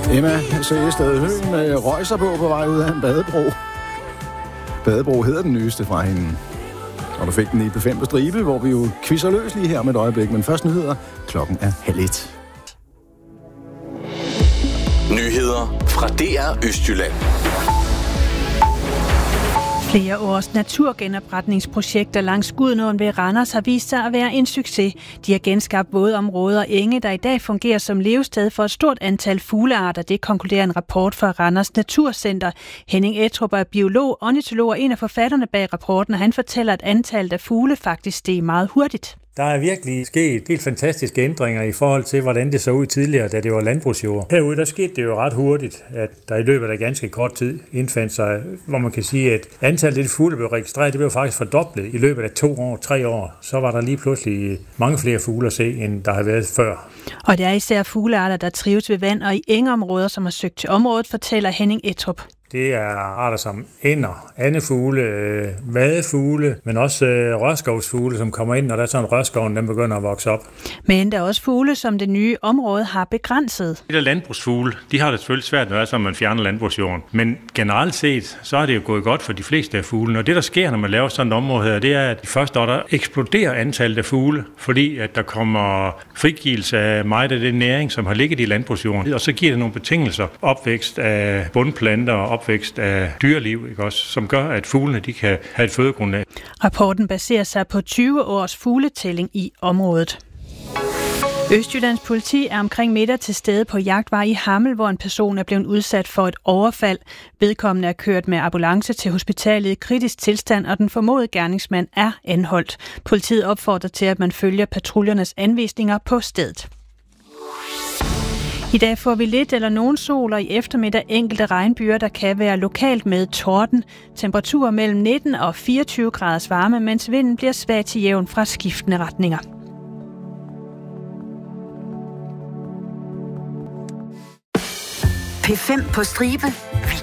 Emma Seriested Høgh med røjser på vej ud af en badebro. Badebro hedder den nyeste fra hende. Og du fik den i P5 på stribe, hvor vi jo quizzer løs lige her med et øjeblik. Men først nyheder. Klokken er 12:30. Nyheder fra DR Østjylland. Flere års naturgenopretningsprojekter langs Gudenåen ved Randers har vist sig at være en succes. De har genskabt vådområder og enge, der i dag fungerer som levested for et stort antal fuglearter. Det konkluderer en rapport fra Randers Naturcenter. Henning Ettrup er biolog, ornitolog og en af forfatterne bag rapporten, og han fortæller, at antallet af fugle faktisk steg meget hurtigt. Der er virkelig sket helt fantastiske ændringer i forhold til, hvordan det så ud tidligere, da det var landbrugsjord. Herude der skete det jo ret hurtigt, at der i løbet af ganske kort tid indfandt sig, hvor man kan sige, at antallet af fugle blev registreret, det blev faktisk fordoblet i løbet af 2 år, 3 år. Så var der lige pludselig mange flere fugle at se, end der havde været før. Og det er især fuglearter, der trives ved vand og i engeområder, som har søgt til området, fortæller Henning Ettrup. Det er arter som ænder, andefugle, vadefugle, men også rørskovsfugle, som kommer ind, når der er sådan en rørskoven, den begynder at vokse op. Men der er også fugle, som det nye område har begrænset. De der landbrugsfugle, de har det selvfølgelig svært, når man fjerner landbrugsjorden. Men generelt set, så er det jo gået godt for de fleste af fuglene. Og det, der sker, når man laver sådan et område her, det er, at de første år, der eksploderer antallet af fugle, fordi at der kommer frigivelse af meget af den næring, som har ligget i landbrugsjorden. Og så giver det nogle betingelser, opvækst af bundplanter og opvækst af dyreliv, ikke også, som gør, at fuglene de kan have et fødegrundlag. Rapporten baserer sig på 20 års fugletælling i området. Østjyllands politi er omkring middag til stede på jagtvej i Hammel, hvor en person er blevet udsat for et overfald. Vedkommende er kørt med ambulance til hospitalet i kritisk tilstand, og den formodede gerningsmand er anholdt. Politiet opfordrer til, at man følger patruljernes anvisninger på stedet. I dag får vi lidt eller nogen sol, og i eftermiddag enkelte regnbyger, der kan være lokalt med torden. Temperaturer mellem 19 og 24 graders varme, mens vinden bliver svag til jævn fra skiftende retninger. P5 på stribe.